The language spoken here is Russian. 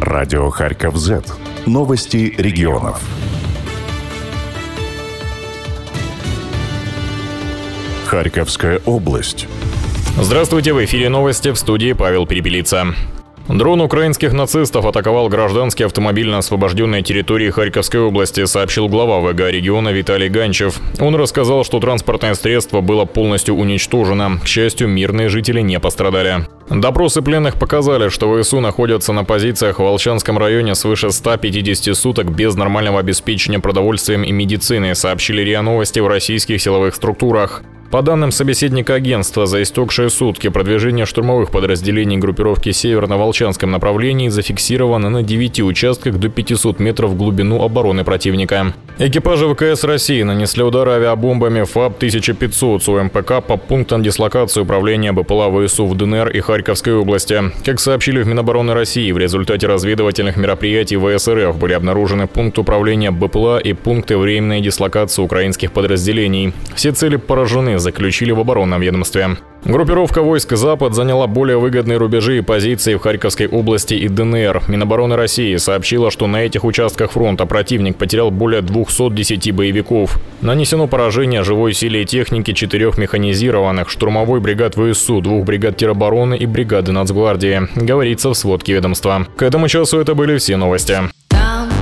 Радио Харьков Z. Новости регионов. Харьковская область. Здравствуйте, в эфире новости, в студии Павел Перепелица. Дрон украинских нацистов атаковал гражданский автомобиль на освобожденной территории Харьковской области, сообщил глава ВГА региона Виталий Ганчев. Он рассказал, что транспортное средство было полностью уничтожено. К счастью, мирные жители не пострадали. Допросы пленных показали, что ВСУ находятся на позициях в Волчанском районе свыше 150 суток без нормального обеспечения продовольствием и медициной, сообщили РИА Новости в российских силовых структурах. По данным собеседника агентства, за истекшие сутки продвижение штурмовых подразделений группировки «Север» на Волчанском направлении зафиксировано на 9 участках до 500 метров в глубину обороны противника. Экипажи ВКС России нанесли удары авиабомбами ФАБ-1500 с УМПК по пунктам дислокации управления БПЛА ВСУ в ДНР и Харьковской области. Как сообщили в Минобороны России, в результате разведывательных мероприятий ВС РФ были обнаружены пункты управления БПЛА и пункты временной дислокации украинских подразделений. Все цели поражены, заключили в оборонном ведомстве. Группировка войск «Запад» заняла более выгодные рубежи и позиции в Харьковской области и ДНР. Минобороны России сообщила, что на этих участках фронта противник потерял более 210 боевиков. Нанесено поражение живой силе и технике 4 механизированных, штурмовой бригад ВСУ, 2 бригад теробороны и бригады Нацгвардии, говорится в сводке ведомства. К этому часу это были все новости.